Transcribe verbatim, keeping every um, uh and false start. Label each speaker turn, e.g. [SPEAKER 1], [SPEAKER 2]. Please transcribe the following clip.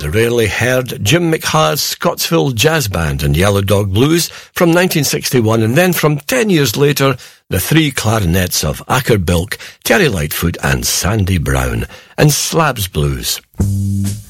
[SPEAKER 1] the rarely heard Jim McHa's Scottsville Jazz Band and Yellow Dog Blues from nineteen sixty-one, and then from ten years later, the three clarinets of Acker Bilk, Terry Lightfoot and Sandy Brown, and Slabs Blues.